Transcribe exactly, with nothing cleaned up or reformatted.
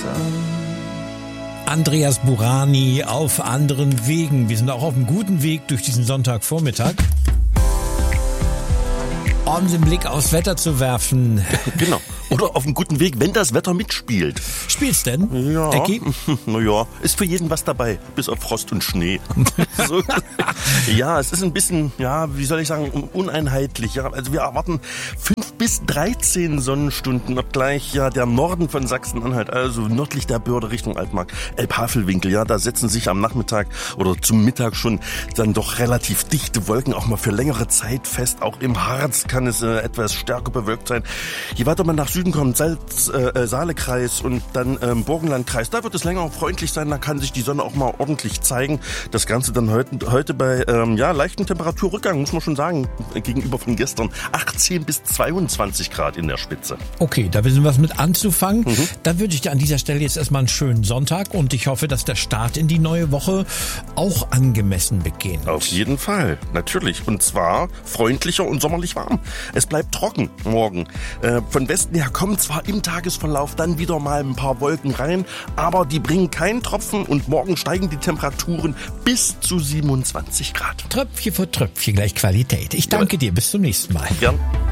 Andreas Burani auf anderen Wegen. Wir sind auch auf einem guten Weg durch diesen Sonntagvormittag. Um den Blick aufs Wetter zu werfen. Genau. Oder auf einem guten Weg, wenn das Wetter mitspielt. Spielt's denn? Ja. Ecki? Naja, ist für jeden was dabei, bis auf Frost und Schnee. So. Ja, es ist ein bisschen, ja, wie soll ich sagen, uneinheitlich. Ja. Also wir erwarten fünf bis dreizehn Sonnenstunden, obgleich ja der Norden von Sachsen-Anhalt, also nördlich der Börde Richtung Altmark, Elbhavelwinkel, ja, da setzen sich am Nachmittag oder zum Mittag schon dann doch relativ dichte Wolken auch mal für längere Zeit fest. Auch im Harz kann es äh, etwas stärker bewölkt sein. Je weiter man nach Süden kommt, Salz, äh, Saale-Kreis und dann ähm, Burgenlandkreis, da wird es länger freundlich sein, da kann sich die Sonne auch mal ordentlich zeigen. Das Ganze dann heute, heute bei ähm, ja, leichten Temperaturrückgang, muss man schon sagen, gegenüber von gestern. achtzehn bis zweiundzwanzig Grad in der Spitze. Okay, da wissen wir was mit anzufangen. Mhm. Dann wünsche ich dir an dieser Stelle jetzt erstmal einen schönen Sonntag und ich hoffe, dass der Start in die neue Woche auch angemessen beginnt. Auf jeden Fall, natürlich. Und zwar freundlicher und sommerlich warm. Es bleibt trocken morgen. Äh, von Westen her kommen zwar im Tagesverlauf dann wieder mal ein paar Wolken rein, aber die bringen keinen Tropfen und morgen steigen die Temperaturen bis zu siebenundzwanzig Grad. Tröpfchen vor Tröpfchen gleich Qualität. Ich danke dir, bis zum nächsten Mal. Gern.